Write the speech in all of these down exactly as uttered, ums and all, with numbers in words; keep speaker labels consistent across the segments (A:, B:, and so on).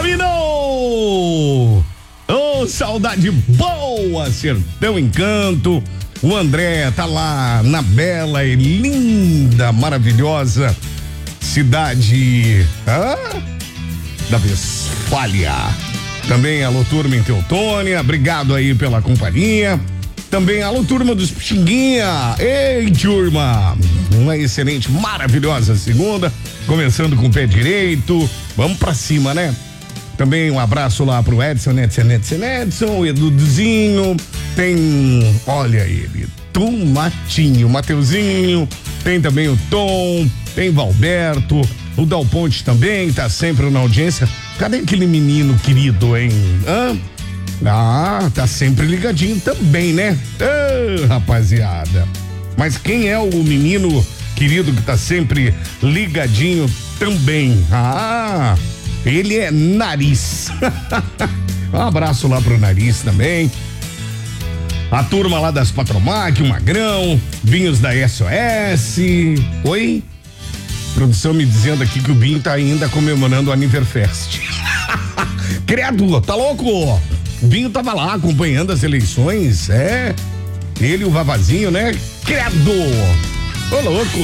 A: Dominou! Oh, saudade boa, Sertão Encanto. O André tá lá na bela e linda, maravilhosa cidade ah, da Westfália. Também alô, turma em Teutônia, obrigado aí pela companhia. Também alô, turma dos Pixinguinha. Ei, turma, uma excelente, maravilhosa segunda, começando com o pé direito, vamos pra cima, né? Também um abraço lá pro Edson, Edson, Edson, Edson, o Eduzinho, tem, olha ele, Tomatinho, Mateuzinho, tem também o Tom, tem Valberto, o Dal Ponte também, tá sempre na audiência. Cadê aquele menino querido, hein? Hã? Ah, tá sempre ligadinho também, né? Ah, rapaziada. Mas quem é o menino querido que tá sempre ligadinho também? Ah, ele é Nariz. Um abraço lá pro Nariz também. A turma lá das Patromac, o Magrão, vinhos da S O S. Oi? Produção me dizendo aqui que o Binho tá ainda comemorando o Aniverfest. Credo, tá louco? O Binho tava lá acompanhando as eleições, é? Ele e o Vavazinho, né? Credo! Ô louco!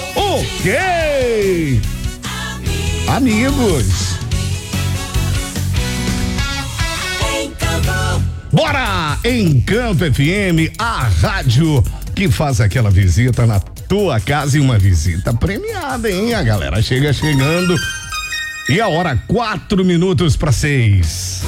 A: Ok! Amigos! Bora! Encanto F M, a rádio que faz aquela visita na tua casa e uma visita premiada, hein? A galera chega chegando. E a hora, quatro minutos para seis.